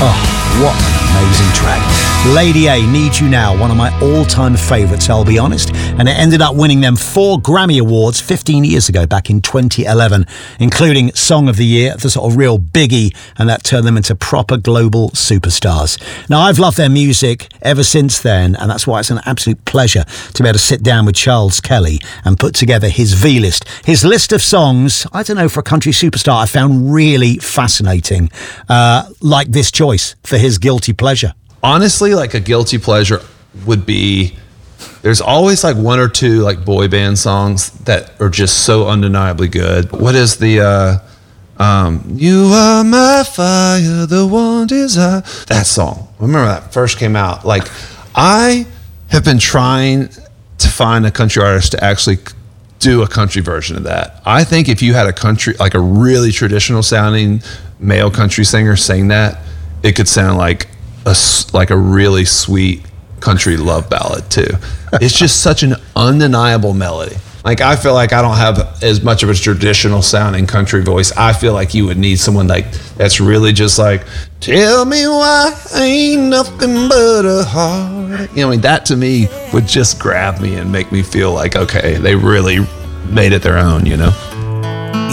Oh, what an amazing track. Lady A, Need You Now, one of my all-time favourites, I'll be honest. And it ended up winning them 4 Grammy Awards 15 years ago, back in 2011, including Song of the Year, the sort of real biggie, and that turned them into proper global superstars. Now, I've loved their music ever since then, and that's why it's an absolute pleasure to be able to sit down with Charles Kelly and put together his V-list. His list of songs, I don't know, for a country superstar, I found really fascinating, like this choice for his guilty pleasure. Honestly, like a guilty pleasure would be, there's always like one or two like boy band songs that are just so undeniably good. What is the, You Are My Fire, the One Desire, that song. I remember that first came out. Like, I have been trying to find a country artist to actually do a country version of that. I think if you had a country, like a really traditional sounding male country singer sing that, it could sound like a really sweet country love ballad too. It's just such an undeniable melody. Like, I feel like I don't have as much of a traditional sounding country voice. I feel like you would need someone like that's really just like, tell me why ain't nothing but a heart. You know, I mean, that to me would just grab me and make me feel like, okay, they really made it their own, you know?